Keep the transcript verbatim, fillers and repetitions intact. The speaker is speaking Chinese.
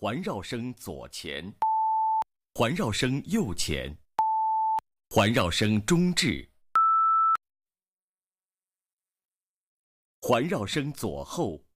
环绕声左前，环绕声右前，环绕声中置，环绕声左后，